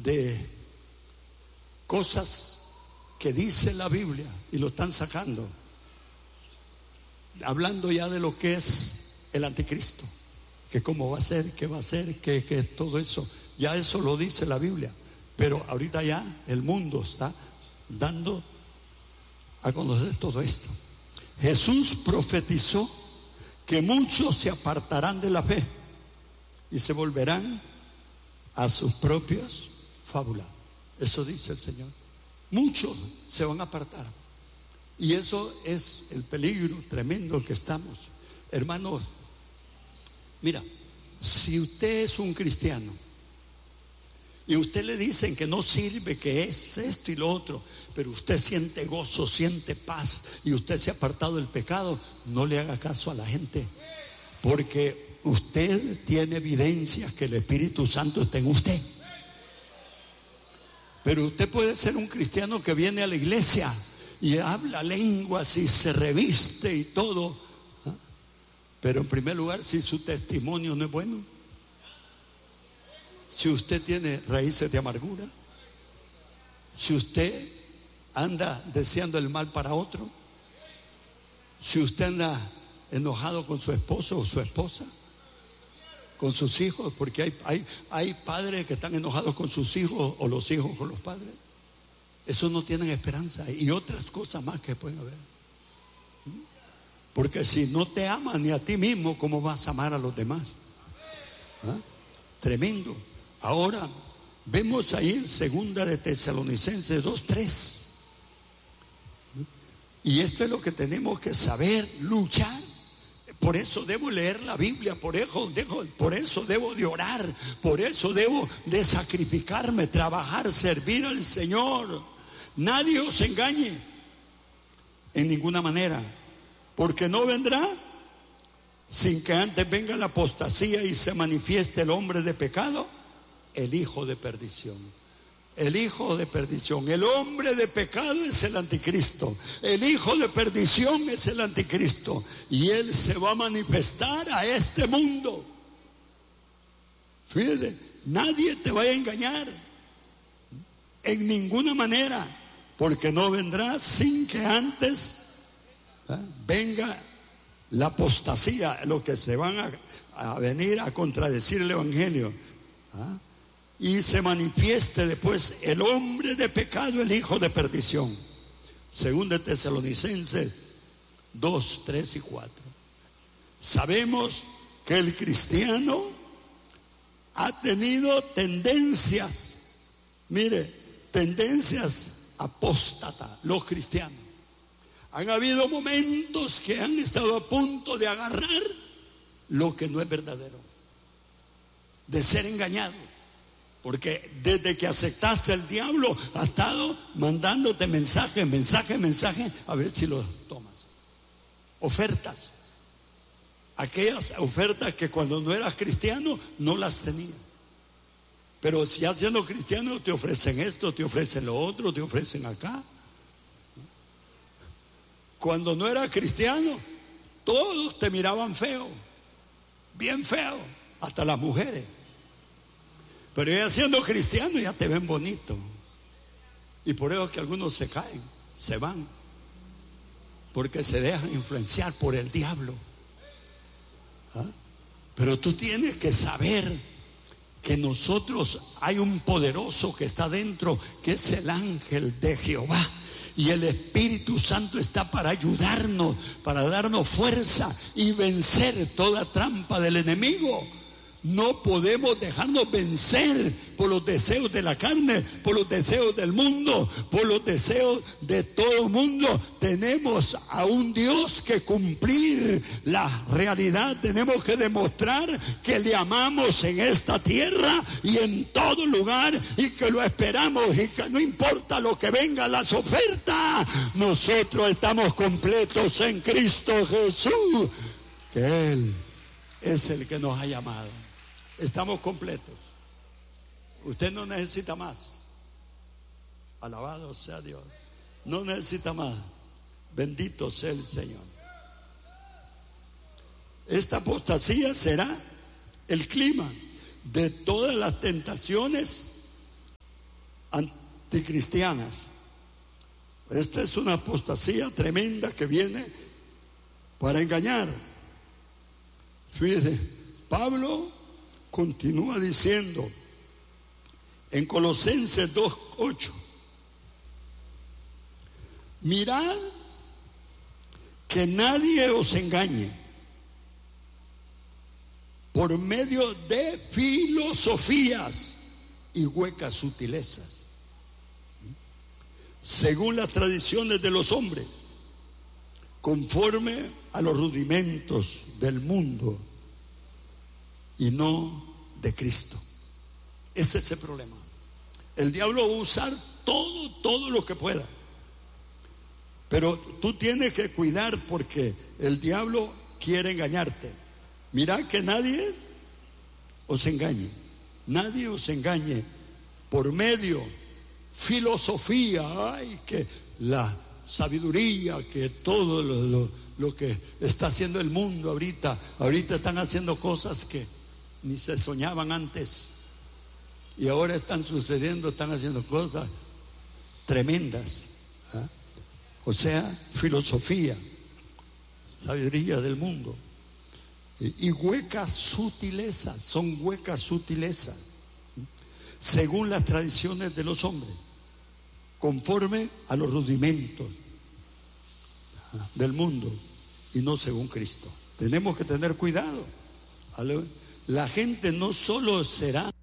de cosas que dice la Biblia y lo están sacando, hablando ya de lo que es el anticristo, que cómo va a ser, qué va a ser, que todo eso, ya eso lo dice la Biblia. Pero ahorita ya el mundo está dando a conocer todo esto. Jesús profetizó que muchos se apartarán de la fe y se volverán a sus propios fábulas. Eso dice el Señor. Muchos se van a apartar. Y eso es el peligro tremendo que estamos. Hermanos, mira, si usted es un cristiano y usted le dicen que no sirve, que es esto y lo otro, pero usted siente gozo, siente paz y usted se ha apartado del pecado, no le haga caso a la gente, porque usted tiene evidencias que el Espíritu Santo está en usted. Pero usted puede ser un cristiano que viene a la iglesia y habla lenguas y se reviste y todo, ¿ah? Pero en primer lugar, si su testimonio no es bueno, si usted tiene raíces de amargura, si usted anda deseando el mal para otro, si usted anda enojado con su esposo o su esposa, con sus hijos, porque hay padres que están enojados con sus hijos o los hijos con los padres, esos no tienen esperanza, y otras cosas más que pueden haber. Porque si no te amas ni a ti mismo, ¿cómo vas a amar a los demás? ¿Ah? Tremendo. Ahora vemos ahí en 2 de Tesalonicenses 2:3. Y esto es lo que tenemos que saber, luchar. Por eso debo leer la Biblia, por eso debo de orar, por eso debo de sacrificarme, trabajar, servir al Señor. Nadie os engañe en ninguna manera, porque no vendrá sin que antes venga la apostasía y se manifieste el hombre de pecado, el hijo de perdición. El hijo de perdición, el hombre de pecado es el anticristo, el hijo de perdición es el anticristo, y él se va a manifestar a este mundo. Fíjate, nadie te va a engañar en ninguna manera, porque no vendrá sin que antes venga la apostasía, los que se van a venir a contradecir el evangelio, y se manifieste después el hombre de pecado, el hijo de perdición. 2 de Tesalonicenses 2, 3 y 4. Sabemos que el cristiano ha tenido tendencias, mire, tendencias apóstatas. Los cristianos han habido momentos que han estado a punto de agarrar lo que no es verdadero, de ser engañado. Porque desde que aceptaste el diablo ha estado mandándote mensajes, a ver si los tomas. Ofertas. Aquellas ofertas que cuando no eras cristiano no las tenías. Pero si ya siendo cristiano te ofrecen esto, te ofrecen lo otro, te ofrecen acá. Cuando no eras cristiano, todos te miraban feo, bien feo, hasta las mujeres. Pero ya siendo cristiano ya te ven bonito. Y por eso es que algunos se caen, se van, porque se dejan influenciar por el diablo. Pero tú tienes que saber que nosotros hay un poderoso que está dentro, que es el ángel de Jehová. Y el Espíritu Santo está para ayudarnos, para darnos fuerza y vencer toda trampa del enemigo. No podemos dejarnos vencer por los deseos de la carne, por los deseos del mundo, por los deseos de todo el mundo. Tenemos a un Dios que cumplir la realidad. Tenemos que demostrar que le amamos en esta tierra y en todo lugar, y que lo esperamos, y que no importa lo que venga, las ofertas, nosotros estamos completos en Cristo Jesús, que Él es el que nos ha llamado. Estamos completos. Usted no necesita más. Alabado sea Dios. No necesita más. Bendito sea el Señor. Esta apostasía será el clima de todas las tentaciones anticristianas. Esta es una apostasía tremenda que viene para engañar. Fíjese, Pablo continúa diciendo en Colosenses 2:8: mirad que nadie os engañe por medio de filosofías y huecas sutilezas, según las tradiciones de los hombres, conforme a los rudimentos del mundo y no de Cristo. Ese es el problema. El diablo va a usar todo lo que pueda, pero tú tienes que cuidar, porque el diablo quiere engañarte. Mirad que nadie os engañe. Nadie os engañe por medio filosofía, ay, que la sabiduría, que todo lo que está haciendo el mundo ahorita están haciendo cosas que ni se soñaban antes, y ahora están sucediendo, están haciendo cosas tremendas, ¿eh? O sea, filosofía, sabiduría del mundo. Y huecas sutilezas, son huecas sutilezas, según las tradiciones de los hombres, conforme a los rudimentos del mundo y no según Cristo. Tenemos que tener cuidado. La gente no solo será